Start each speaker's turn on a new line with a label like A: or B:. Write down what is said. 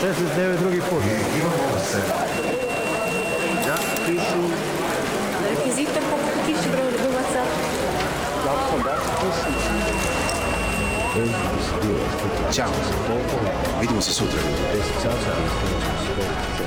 A: 69 drugi put. Da, pišu.
B: Rekvizitor pa piše broj ljubaca.
C: Ćao. Vidimo se sutra.
A: Ćao,